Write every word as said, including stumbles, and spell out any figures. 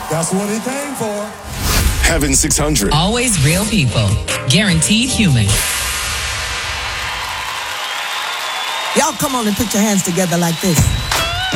That's what he came for. Heaven six hundred. Always real people. Guaranteed human. Y'all come on and put your hands together like this.